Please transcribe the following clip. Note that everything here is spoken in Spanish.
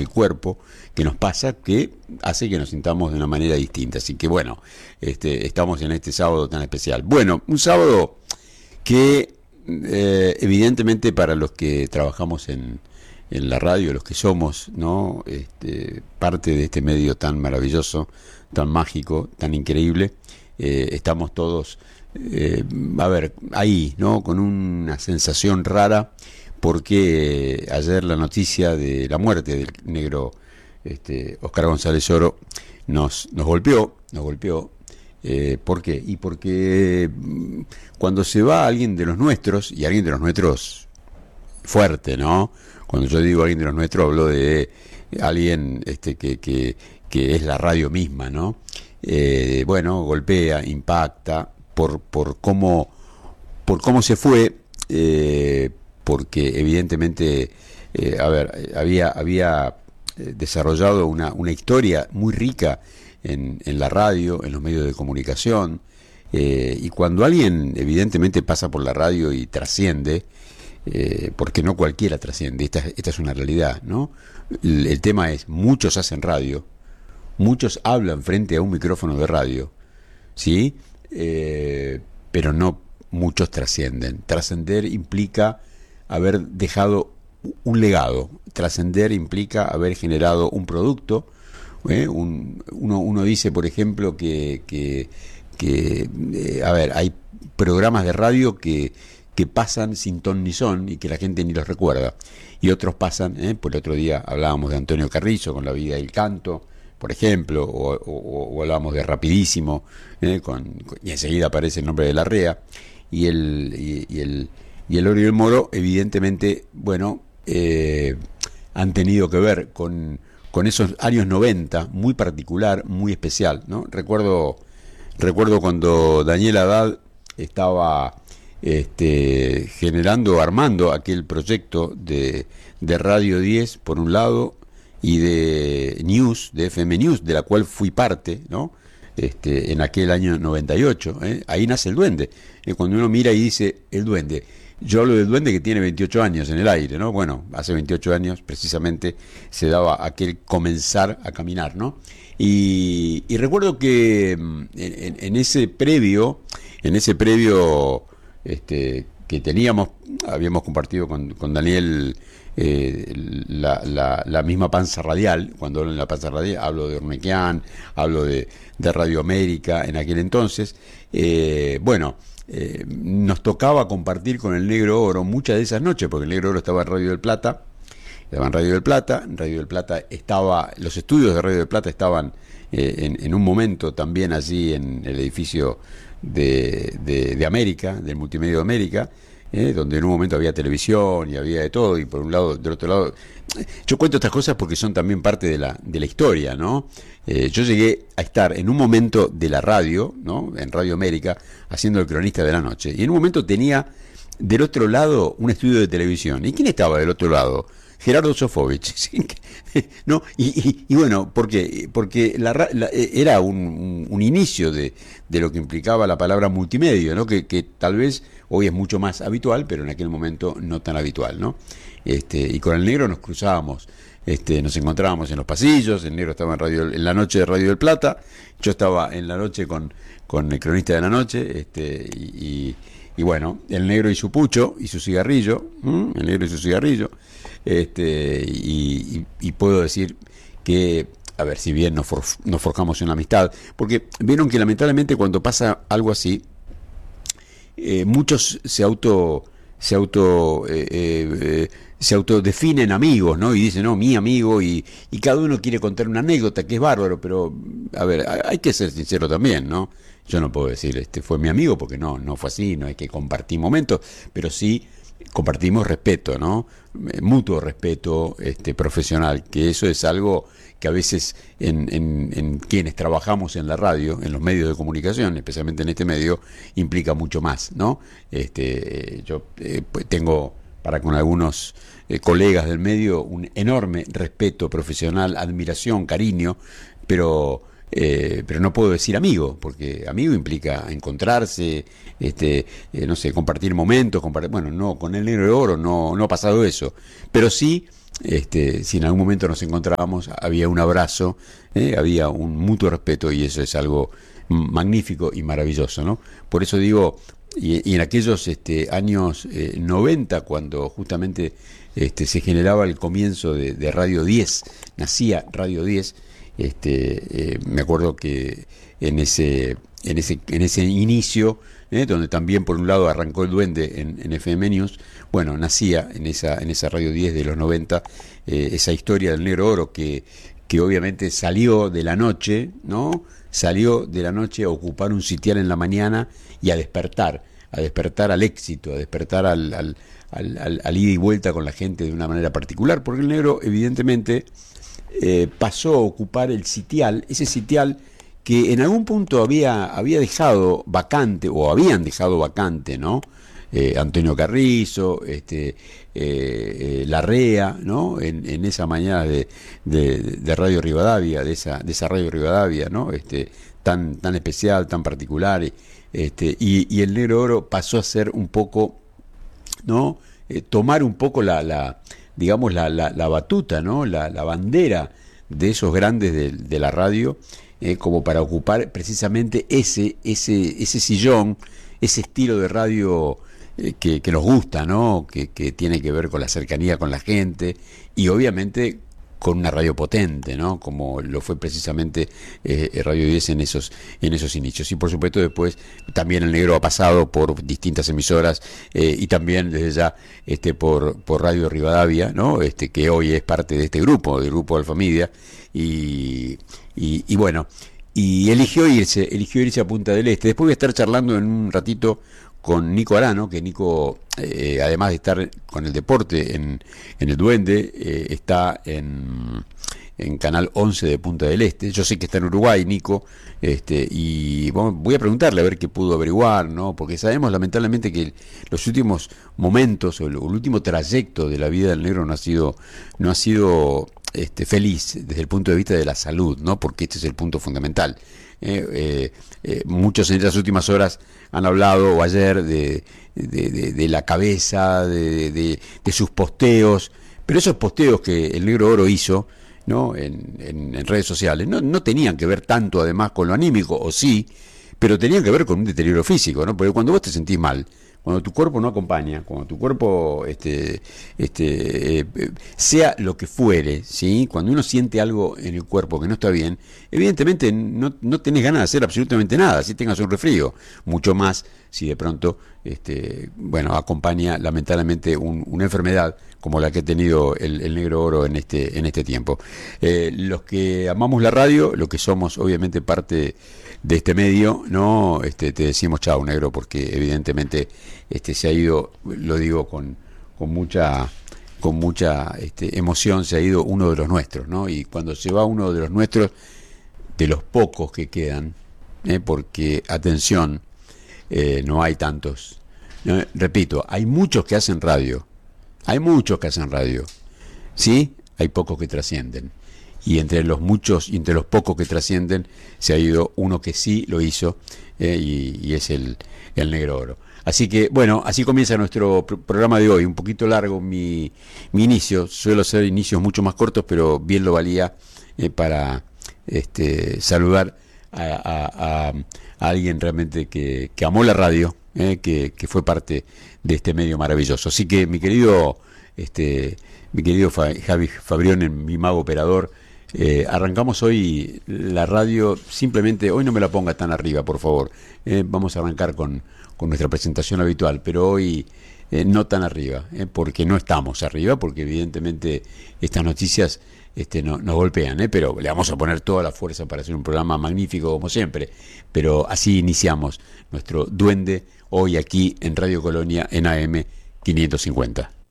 el cuerpo que nos pasa, que hace que nos sintamos de una manera distinta. Así que bueno, estamos en este sábado tan especial. Bueno, un sábado que evidentemente para los que trabajamos en la radio, los que somos, ¿no? Parte de este medio tan maravilloso, tan mágico, tan increíble, estamos todos, ahí, ¿no? Con una sensación rara, porque ayer la noticia de la muerte del negro Oscar González Oro nos golpeó. ¿Por qué? Y porque cuando se va alguien de los nuestros, y alguien de los nuestros fuerte, ¿no? Cuando yo digo alguien de los nuestros, hablo de alguien que es la radio misma, ¿no? Bueno, golpea, impacta por cómo se fue, porque evidentemente, había desarrollado una historia muy rica en la radio, en los medios de comunicación, y cuando alguien evidentemente pasa por la radio y trasciende, porque no cualquiera trasciende, esta es una realidad, ¿no? El tema es, muchos hacen radio, muchos hablan frente a un micrófono de radio, ¿sí? Pero no muchos trascienden. Trascender implica haber dejado un legado, trascender implica haber generado un producto. Uno dice, por ejemplo, que hay programas de radio que pasan sin ton ni son y que la gente ni los recuerda, y otros pasan, por el otro día hablábamos de Antonio Carrizo con La vida y el canto, por ejemplo, o hablábamos de Rapidísimo, y enseguida aparece el nombre de Larrea, y el Oro y el Moro, evidentemente, bueno, han tenido que ver con esos años 90, muy particular, muy especial, ¿no? Recuerdo cuando Daniel Haddad estaba armando aquel proyecto de Radio 10 por un lado, y de News, de FM News, de la cual fui parte, ¿no? En aquel año 98, ahí nace el Duende. Cuando uno mira y dice el Duende, yo hablo del Duende que tiene 28 años en el aire, ¿no? Bueno, hace 28 años precisamente se daba aquel comenzar a caminar, ¿no? Y recuerdo que en ese previo que habíamos compartido con Daniel, la misma panza radial. Cuando hablo en la panza radial hablo de Ornequian, hablo de Radio América en aquel entonces. Nos tocaba compartir con el Negro Oro muchas de esas noches, porque el Negro Oro estaba en Radio del Plata. En Radio del Plata los estudios de Radio del Plata estaban en un momento también allí en el edificio de América, del Multimedia de América, donde en un momento había televisión y había de todo, y por un lado, del otro lado. Yo cuento estas cosas porque son también parte de la historia, ¿no? Yo llegué a estar en un momento de la radio, ¿no? En Radio América, haciendo el cronista de la noche, y en un momento tenía del otro lado un estudio de televisión. ¿Y quién estaba del otro lado? Gerardo Sofovich, ¿no? Y bueno, ¿por qué? Porque era un inicio de lo que implicaba la palabra multimedia, ¿no? Que tal vez hoy es mucho más habitual, pero en aquel momento no tan habitual, ¿no? Y con el Negro nos cruzábamos, nos encontrábamos en los pasillos. El Negro estaba en la noche de Radio del Plata, yo estaba en la noche con el cronista de la noche, y bueno, el Negro y su pucho y su cigarrillo, el Negro y su cigarrillo, y puedo decir que, a ver, si bien nos forjamos una amistad, porque vieron que lamentablemente cuando pasa algo así, muchos se autodefinen amigos, ¿no? Y dicen, no, mi amigo, y cada uno quiere contar una anécdota, que es bárbaro, pero, a ver, hay que ser sincero también, ¿no? Yo no puedo decir, fue mi amigo, porque no fue así, no hay que compartir momentos, pero sí compartimos respeto, ¿no? Mutuo respeto profesional, que eso es algo que a veces en quienes trabajamos en la radio, en los medios de comunicación, especialmente en este medio, implica mucho más, ¿no? Yo tengo para con algunos colegas del medio un enorme respeto profesional, admiración, cariño, pero no puedo decir amigo, porque amigo implica encontrarse, no sé, compartir momentos, bueno, no, con el Negro de Oro no ha pasado eso, pero sí si en algún momento nos encontrábamos, había un abrazo, había un mutuo respeto, y eso es algo magnífico y maravilloso, ¿no? Por eso digo, y en aquellos años 90, cuando justamente se generaba el comienzo de Radio 10, nacía Radio 10, me acuerdo que en ese inicio, donde también por un lado arrancó el Duende en FM News, bueno, nacía en esa Radio 10 de los 90, esa historia del Negro Oro que obviamente salió de la noche, ¿no? Salió de la noche a ocupar un sitial en la mañana y a despertar al éxito, a despertar al ida y vuelta con la gente de una manera particular, porque el negro evidentemente pasó a ocupar el sitial, ese sitial que en algún punto había dejado vacante, o habían dejado vacante, ¿no? Antonio Carrizo, Larrea, ¿no? En esa mañana de Radio Rivadavia, de esa Radio Rivadavia, ¿no? Tan especial, tan particular, y el Negro Oro pasó a ser un poco, ¿no? Tomar un poco digamos la batuta, ¿no? La bandera de esos grandes de la radio, como para ocupar precisamente ese sillón, ese estilo de radio que nos gusta, ¿no? Que tiene que ver con la cercanía con la gente, y obviamente con una radio potente, ¿no? Como lo fue precisamente Radio 10 en esos inicios. Y por supuesto después también el negro ha pasado por distintas emisoras, y también desde ya por Radio Rivadavia, ¿no? Que hoy es parte de este grupo, del grupo Alfa Media, y bueno, y eligió irse a Punta del Este. Después voy a estar charlando en un ratito con Nico Arano, que Nico, además de estar con el deporte en el Duende, está en Canal 11 de Punta del Este. Yo sé que está en Uruguay, Nico, y voy a preguntarle a ver qué pudo averiguar, ¿no? Porque sabemos lamentablemente que los últimos momentos, o el último trayecto de la vida del negro no ha sido feliz desde el punto de vista de la salud, ¿no? Porque este es el punto fundamental. Muchos en estas últimas horas han hablado, o ayer, de la cabeza, de sus posteos, pero esos posteos que el Negro Oro hizo, ¿no? en redes sociales no tenían que ver tanto además con lo anímico, o sí, pero tenían que ver con un deterioro físico, ¿no? Porque cuando vos te sentís mal, cuando tu cuerpo no acompaña, cuando tu cuerpo sea lo que fuere, ¿sí? Cuando uno siente algo en el cuerpo que no está bien, evidentemente no tenés ganas de hacer absolutamente nada, si tengas un resfrío, mucho más si de pronto acompaña lamentablemente una enfermedad como la que ha tenido el Negro Oro en este tiempo. Los que amamos la radio, los que somos obviamente parte de este medio, no te decimos chao, negro, porque evidentemente se ha ido, lo digo con mucha emoción, se ha ido uno de los nuestros, ¿no? Y cuando se va uno de los nuestros, de los pocos que quedan, porque atención, no hay tantos, ¿no? Repito, hay muchos que hacen radio, ¿sí? Hay pocos que trascienden. Y entre los muchos y entre los pocos que trascienden se ha ido uno que sí lo hizo, y es el Negro Oro. Así que, bueno, así comienza nuestro programa de hoy, un poquito largo mi inicio. Suelo hacer inicios mucho más cortos, pero bien lo valía para saludar a alguien realmente que amó la radio, que fue parte de este medio maravilloso. Así que mi querido Javi Fabrione, mi mago operador, arrancamos hoy la radio. Simplemente hoy no me la ponga tan arriba, por favor. Vamos a arrancar con nuestra presentación habitual, pero hoy no tan arriba, porque no estamos arriba, porque evidentemente estas noticias nos golpean, pero le vamos a poner toda la fuerza para hacer un programa magnífico como siempre. Pero así iniciamos nuestro Duende hoy aquí en Radio Colonia en AM 550.